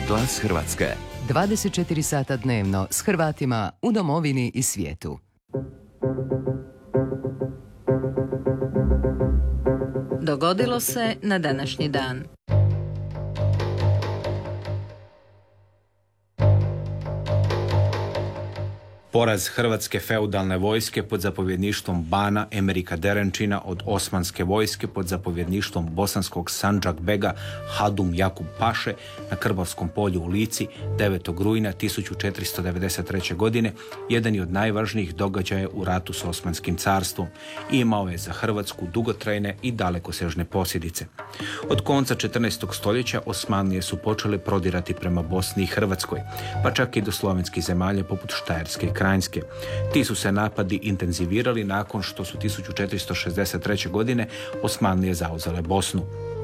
Glas Hrvatske. 24 sata dnevno s Hrvatima u domovini i svijetu. Dogodilo se na današnji dan. Poraz hrvatske feudalne vojske pod zapovjedništvom bana Emerika Derenčina od osmanske vojske pod zapovjedništvom bosanskog Sandžak bega Hadum Jakub Paše na Krbavskom polju u Lici 9. rujna 1493. godine jedan je od najvažnijih događaja u ratu s Osmanskim carstvom i imao je za Hrvatsku dugotrajne i dalekosežne posljedice. Od konca 14. stoljeća Osmanlije su počele prodirati prema Bosni i Hrvatskoj, pa čak i do slovenskih zemalja poput Štajerske i Kranjske. Ti su se napadi intenzivirali nakon što su 1463. godine Osmanlije zauzele Bosnu.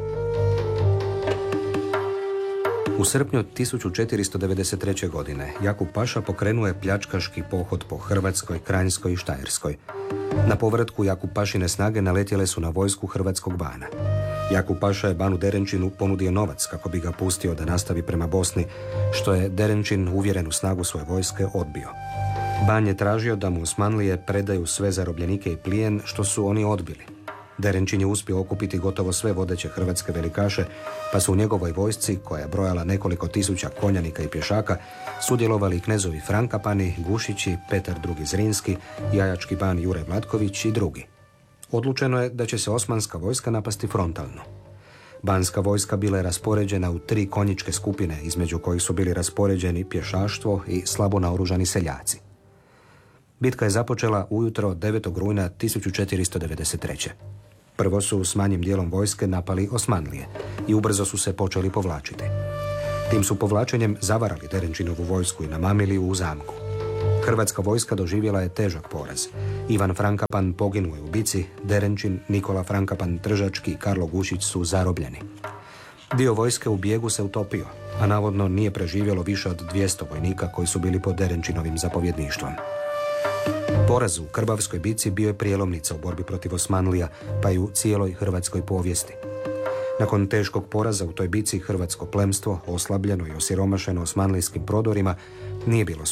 U srpnju 1493. godine Jakub Paša pokrenuo je pljačkaški pohod po Hrvatskoj, Kranjskoj i Štajerskoj. Na povratku Jakub Pašine snage naletjele su na vojsku hrvatskog bana. Jakub Paša je banu Derenčinu ponudio novac kako bi ga pustio da nastavi prema Bosni, što je Derenčin, uvjeren u snagu svoje vojske, odbio. Ban je tražio da mu Osmanlije predaju sve zarobljenike i plijen, što su oni odbili. Derenčin je uspio okupiti gotovo sve vodeće hrvatske velikaše, pa su u njegovoj vojsci, koja je brojala nekoliko tisuća konjanika i pješaka, sudjelovali knezovi Frankapani, Gušići, Petar II. Zrinski, jajački ban Jure Vlatković i drugi. Odlučeno je da će se osmanska vojska napasti frontalno. Banska vojska bila je raspoređena u 3 konjičke skupine, između kojih su bili raspoređeni pješaštvo i slabo naoružani seljaci. Bitka je započela ujutro 9. rujna 1493. Prvo su s manjim dijelom vojske napali Osmanlije i ubrzo su se počeli povlačiti. Tim su povlačenjem zavarali Derenčinovu vojsku i namamili u zamku. Hrvatska vojska doživjela je težak poraz. Ivan Frankapan poginuo je u bici, Derenčin, Nikola Frankapan Tržački i Karlo Gušić su zarobljeni. Dio vojske u bijegu se utopio, a navodno nije preživjelo više od 200 vojnika koji su bili pod Derenčinovim zapovjedništvom. Poraz u Krbavskoj bici bio je prijelomnica u borbi protiv Osmanlija, pa i u cijeloj hrvatskoj povijesti. Nakon teškog poraza u toj bici hrvatsko plemstvo, oslabljeno i osiromašeno osmanlijskim prodorima, nije bilo